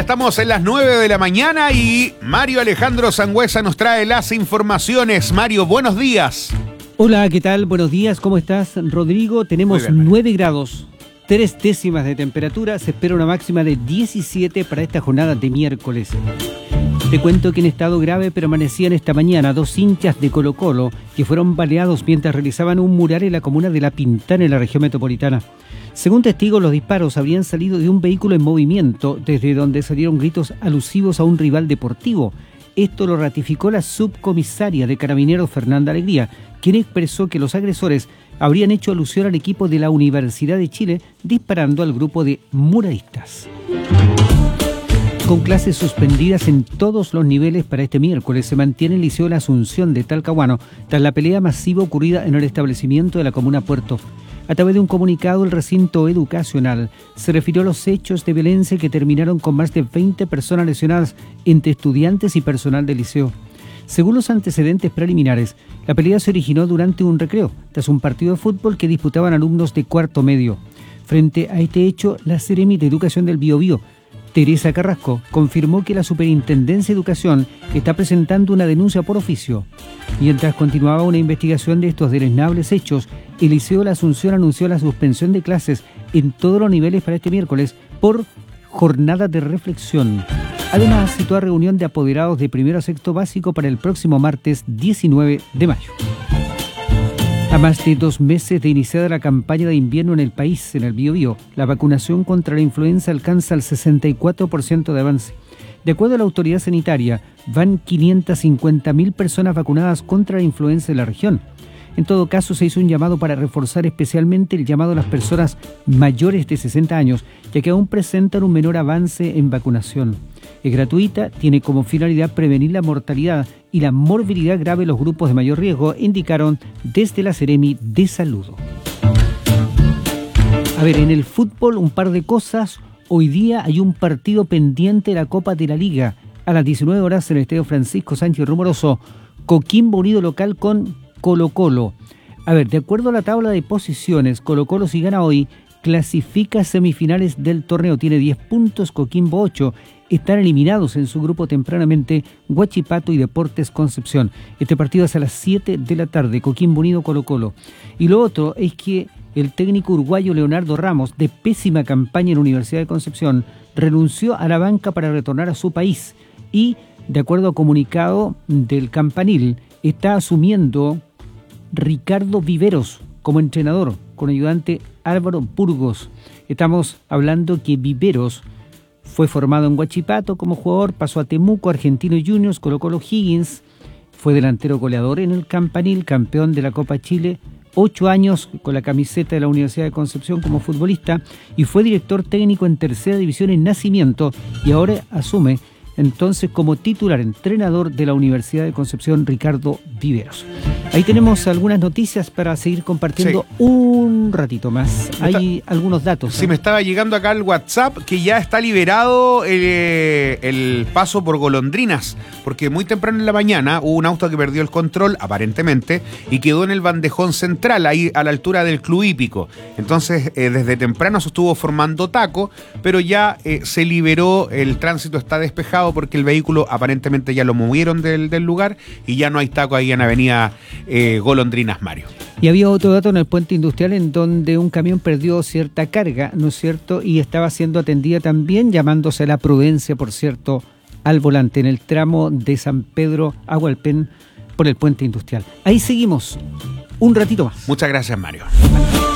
estamos en las 9 de la mañana y Mario Alejandro Sangüesa nos trae las informaciones. Mario, buenos días. Hola, ¿qué tal? Buenos días, ¿cómo estás, Rodrigo? Tenemos 9 grados, 3 décimas de temperatura. Se espera una máxima de 17 para esta jornada de miércoles. Te cuento que en estado grave permanecían esta mañana 2 hinchas de Colo-Colo que fueron baleados mientras realizaban un mural en la comuna de La Pintana, en la región metropolitana. Según testigos, los disparos habrían salido de un vehículo en movimiento, desde donde salieron gritos alusivos a un rival deportivo. Esto lo ratificó la subcomisaria de Carabineros, Fernanda Alegría, quien expresó que los agresores habrían hecho alusión al equipo de la Universidad de Chile, disparando al grupo de muralistas. Con clases suspendidas en todos los niveles para este miércoles, se mantiene el Liceo La Asunción de Talcahuano tras la pelea masiva ocurrida en el establecimiento de la comuna Puerto. A través de un comunicado, el recinto educacional se refirió a los hechos de violencia que terminaron con más de 20 personas lesionadas entre estudiantes y personal del liceo. Según los antecedentes preliminares, la pelea se originó durante un recreo, tras un partido de fútbol que disputaban alumnos de cuarto medio. Frente a este hecho, la Seremi de Educación del Biobío, Teresa Carrasco, confirmó que la Superintendencia de Educación está presentando una denuncia por oficio. Mientras continuaba una investigación de estos deleznables hechos, el Liceo La Asunción anunció la suspensión de clases en todos los niveles para este miércoles por jornada de reflexión. Además, citó a reunión de apoderados de primero a sexto básico para el próximo martes 19 de mayo. A más de 2 meses de iniciada la campaña de invierno en el país, en el Biobío, la vacunación contra la influenza alcanza el 64% de avance. De acuerdo a la autoridad sanitaria, van 550.000 personas vacunadas contra la influenza en la región. En todo caso, se hizo un llamado para reforzar especialmente el llamado a las personas mayores de 60 años, ya que aún presentan un menor avance en vacunación. Es gratuita, tiene como finalidad prevenir la mortalidad y la morbilidad grave en los grupos de mayor riesgo, indicaron desde la Seremi de Salud. A ver, en el fútbol un par de cosas. Hoy día hay un partido pendiente de la Copa de la Liga. A las 19 horas en el Estadio Francisco Sánchez Rumoroso, Coquimbo Unido local con Colo-Colo. A ver, de acuerdo a la tabla de posiciones, Colo-Colo, si gana hoy, clasifica a semifinales del torneo. Tiene 10 puntos, Coquimbo 8. Están eliminados en su grupo tempranamente Huachipato y Deportes Concepción. Este partido es a las 7 de la tarde, Coquimbo Unido Colo-Colo. Y lo otro es que el técnico uruguayo Leonardo Ramos, de pésima campaña en la Universidad de Concepción, renunció a la banca para retornar a su país. Y, de acuerdo a comunicado del Campanil, está asumiendo Ricardo Viveros como entrenador, con ayudante Álvaro Burgos. Estamos hablando que Viveros fue formado en Huachipato como jugador, pasó a Temuco, Argentino Juniors, Colo-Colo Higgins, fue delantero goleador en el Campanil, campeón de la Copa Chile, 8 años con la camiseta de la Universidad de Concepción como futbolista y fue director técnico en tercera división en Nacimiento y ahora asume entonces como titular entrenador de la Universidad de Concepción, Ricardo Viveros. Ahí tenemos algunas noticias para seguir compartiendo un ratito más. Hay algunos datos. Sí, me estaba llegando acá el WhatsApp que ya está liberado el paso por Golondrinas, porque muy temprano en la mañana hubo un auto que perdió el control, aparentemente, y quedó en el bandejón central, ahí a la altura del Club Hípico. Entonces, desde temprano se estuvo formando taco, pero ya se liberó, el tránsito está despejado porque el vehículo aparentemente ya lo movieron del lugar y ya no hay taco ahí en Avenida Golondrinas, Mario. Y había otro dato en el puente industrial en donde un camión perdió cierta carga, ¿no es cierto? Y estaba siendo atendida también, llamándose a la prudencia, por cierto, al volante, en el tramo de San Pedro a Hualpén por el puente industrial. Ahí seguimos un ratito más. Muchas gracias, Mario.